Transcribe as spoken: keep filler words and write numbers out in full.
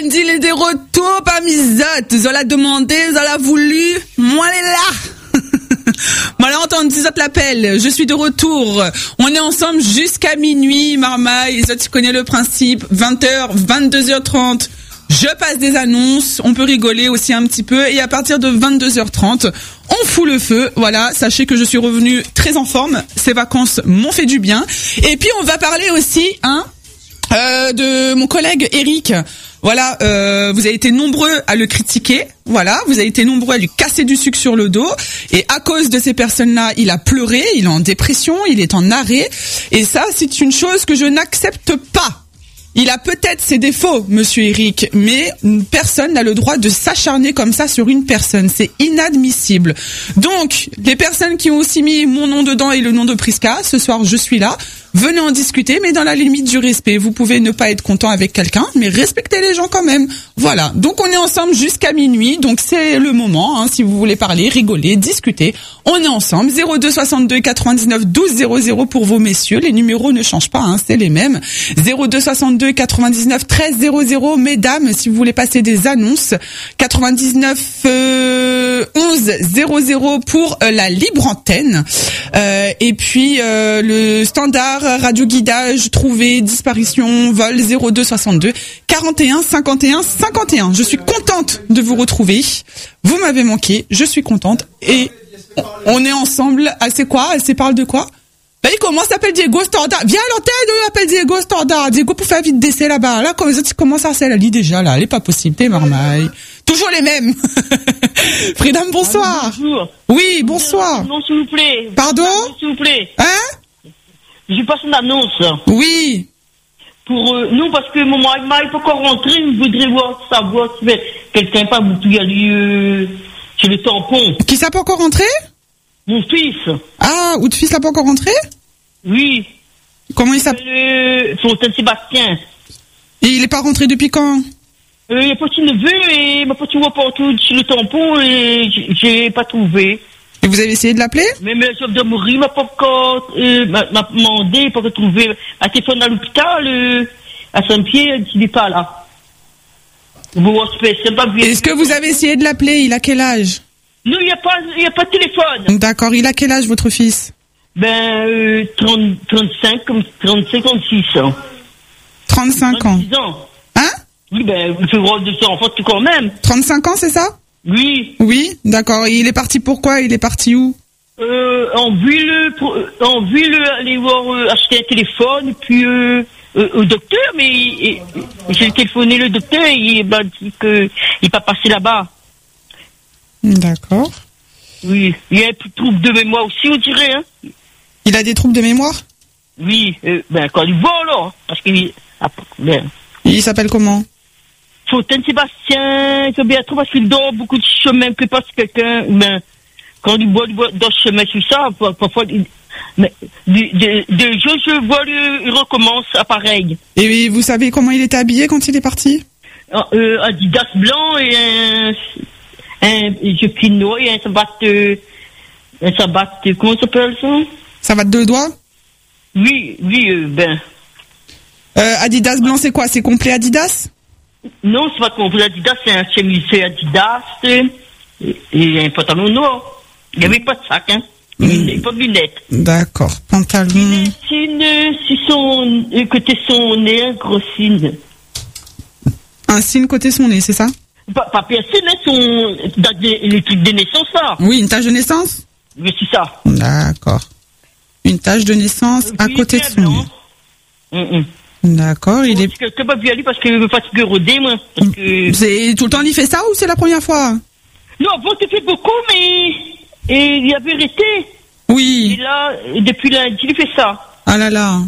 Andy, il est de retour parmi autres. Ils ont la demandé, ils ont la voulu. Moi, elle est là. Moi, là, entendu, ils ont l'appel. Je suis de retour. On est ensemble jusqu'à minuit, Marmaille. Les autres, tu connais le principe. vingt heures, vingt-deux heures trente. Je passe des annonces, on peut rigoler aussi un petit peu, et à partir de vingt-deux heures trente, on fout le feu. Voilà, sachez que je suis revenue très en forme, ces vacances m'ont fait du bien. Et puis on va parler aussi hein, euh, de mon collègue Eric. Voilà, euh, vous avez été nombreux à le critiquer, voilà, vous avez été nombreux à lui casser du sucre sur le dos, et à cause de ces personnes-là, il a pleuré, il est en dépression, il est en arrêt, et ça, c'est une chose que je n'accepte pas. Il a peut-être ses défauts, monsieur Eric, mais personne n'a le droit de s'acharner comme ça sur une personne. C'est inadmissible. Donc, les personnes qui ont aussi mis mon nom dedans et le nom de Prisca, ce soir, je suis là. Venez en discuter, mais dans la limite du respect. Vous pouvez ne pas être content avec quelqu'un, mais respectez les gens quand même. Voilà. Donc, on est ensemble jusqu'à minuit. Donc, c'est le moment, hein, si vous voulez parler, rigoler, discuter. On est ensemble. zéro deux soixante-deux quatre-vingt-dix-neuf douze zéro zéro pour vos messieurs. Les numéros ne changent pas, hein, c'est les mêmes. zéro deux soixante-deux quatre-vingt-dix-neuf treize zéro zéro. Mesdames, si vous voulez passer des annonces, quatre-vingt-dix-neuf onze zéro zéro pour euh, la libre antenne. Euh, et puis, euh, le standard radio guidage, trouvé, disparition, vol zéro deux soixante-deux quarante et un cinquante et un cinquante et un. Je suis contente de vous retrouver. Vous m'avez manqué, je suis contente. Et on est ensemble. Ah, c'est quoi? Elle parle de quoi? Bah, il commence, s'appelle Diego Standard. Viens à l'antenne, il appelle Diego Standard. Diego pour faire vite d'essai là-bas. Là, quand les autres, ils commencent à la lit déjà, là. Elle est pas possible, t'es marmaille. Toujours les mêmes. Freedom, bonsoir. Ah, bonjour. Oui, bonsoir. Non, s'il vous plaît. Pardon? Non, s'il vous plaît. Hein? Je passe une annonce. Oui. Pour euh, non, parce que mon mari n'est pas encore rentré, il voudrait voir savoir si quelqu'un pas beaucoup y aller euh, chez le tampon. Qui ça pas encore rentré? Mon fils. Ah, ou de fils n'a pas encore rentré? Oui. Comment il s'appelle? Euh, Fontaine Sébastien. Et il est pas rentré depuis quand? Euh, il y a petit neveu et ma petite voix partout chez le tampon et j'ai pas trouvé. Et vous avez essayé de l'appeler? Mais le chef de mourir m'a pas encore euh, m'a demandé pour retrouver un téléphone à l'hôpital euh, à Saint-Pierre, il n'est pas là. Bon, c'est pas bien. Est-ce que vous avez essayé de l'appeler? Il a quel âge? Non, il n'y a pas, il y a pas de téléphone. D'accord, il a quel âge votre fils? Ben, euh, trente, trente-cinq, comme trente, cinquante-six ans. trente-cinq ans. trente-six ans. Hein? Oui, ben, il fait rôle de son enfant tout quand même. trente-cinq ans, c'est ça? Oui. Oui, d'accord. Et il est parti pourquoi? Il est parti où? Euh, en ville, pour, en ville, aller voir, euh, acheter un téléphone, puis, euh, euh, au docteur, mais et, et, j'ai téléphoné le docteur et il m'a dit qu'il n'est pas passé là-bas. D'accord. Oui. Il y a un trouble de mémoire aussi, on dirait, hein. Il a des troubles de mémoire? Oui, euh, ben, quand il voit, alors, parce qu'il, ah, ben. Il s'appelle comment? Fontaine Sébastien, c'est bien trop parce qu'il dort beaucoup de chemin que passe quelqu'un, ben, quand il voit, il voit dans ce chemin, tout ça, parfois, il, mais, de, de, de jeu, je vois, il recommence à pareil. Et vous savez comment il était habillé quand il est parti? Euh, Adidas blanc et un, un, je noir et un sabat, euh, un sabat, comment ça s'appelle ça? Sabat de deux doigts? Oui, oui, euh, ben. Euh, Adidas blanc, c'est quoi? C'est complet Adidas? Non, c'est pas complet Adidas, c'est un chemisé Adidas, et, et un pantalon noir. Il n'y avait pas de sac, hein. Mmh. Pas de lunettes. D'accord, pantalon. Signe, si son, côté son nez, un gros signe. Un signe côté son nez, c'est ça? Pas, pas piercing, mais son, les trucs de naissance, ça. Oui, une tache de naissance? Oui, c'est ça. D'accord. Une tache de naissance à côté de son nez. Mm-mm. D'accord, il est... Je ne pas vu aller parce que je me fatigue rodé, moi. Parce que... C'est tout le temps il fait ça ou c'est la première fois? Non, bon, tu fais beaucoup, mais... Et il avait arrêté. Oui. Et là, depuis lundi, il fait ça. Ah là là.